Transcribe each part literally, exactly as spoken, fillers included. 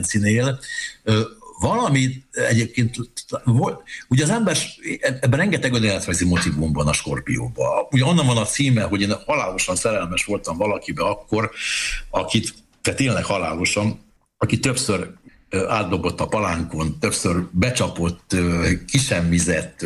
Ferencinél valami egyébként volt, ugye az ember, ebben rengeteg önéletrajzi motivum van a Skorpióban. Ugye onnan van a címe, hogy én halálosan szerelmes voltam valakibe akkor, akit, tehát tényleg halálosan, aki többször átdobott a palánkon, többször becsapott, kisemmizett,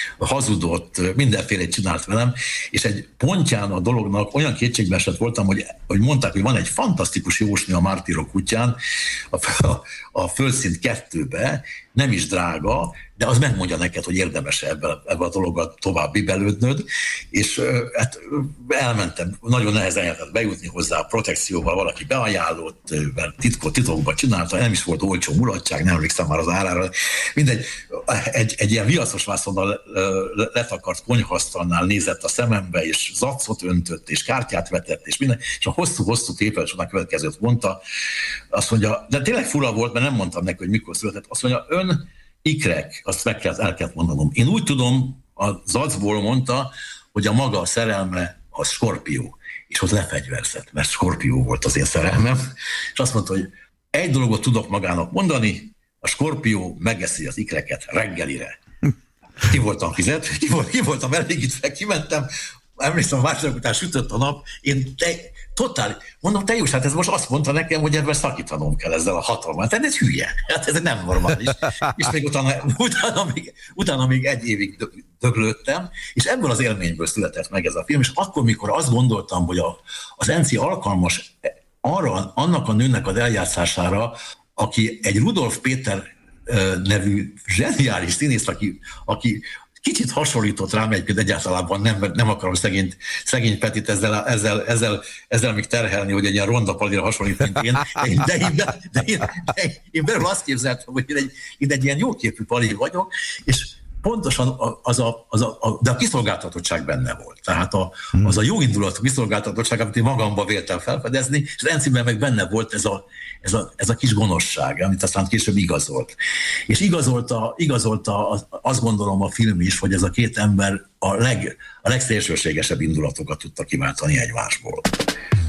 hazudott, mindenfélét csinált velem, és egy pontján a dolognak olyan kétségbe esett voltam, hogy, hogy mondták, hogy van egy fantasztikus jósnő a Mártírok útján, a, a, a Földszint kettőbe, nem is drága, de az megmondja neked, hogy érdemes ebben ebbe a dologgal tovább bibelődnöd, és hát elmentem, nagyon nehezen lehetett bejutni hozzá a protekcióval, valaki beajánlott, mert titkot titokban csinálta, nem is volt olcsó mulatság, nem emlékszem már az árára, mindegy, egy, egy ilyen viaszos vászonnal letakart konyhasztalnál nézett a szemembe, és zacot öntött, és kártyát vetett, és minden, és a hosszú-hosszú tépelcsonál következőt mondta, azt mondja, de tényleg fura volt, mert nem mondtam neki, hogy mikor született, azt mondja, ön ikrek, azt meg kell, el kell mondanom. Én úgy tudom, a zacból mondta, hogy a maga szerelme a Skorpió, és ott lefegyverzett, mert Skorpió volt az én szerelmem, és azt mondta, hogy egy dologot tudok magának mondani, a Skorpió megeszi az ikreket reggelire. Ki voltam fizet, ki, volt, ki voltam elégítve, kimentem, emlékszem, a második után sütött a nap, én te, totál, mondom, te jó, hát ez most azt mondta nekem, hogy ebben szakítanom kell ezzel a hatalmát. Tehát ez hülye, hát ez nem normális. És még utána, utána, még, utána még egy évig döglődtem, és ebből az élményből született meg ez a film, és akkor, mikor azt gondoltam, hogy a, az Enci alkalmas arra, annak a nőnek az eljátszására, aki egy Rudolf Péter nevű zseniális színész, aki, aki kicsit hasonlított rám, egyébként egyáltalában nem, nem akarom szegény, szegény Petit ezzel, ezzel, ezzel, ezzel még terhelni, hogy egy ilyen ronda palira hasonlít, mint én. De én, de, de én, de én, én belül azt képzeltem, hogy én egy, én egy ilyen jóképű pali vagyok, és pontosan az a, az a, a, de a kiszolgáltatottság benne volt. Tehát a, az a jó indulatú kiszolgáltatottság, amit én magamba véltem felfedezni, és az Enciben meg benne volt ez a, ez a, ez a kis gonoszság, amit aztán később igazolt. És igazolta, igazolta azt gondolom a film is, hogy ez a két ember a, leg, a legszélsőségesebb indulatokat tudta kiváltani egymásból.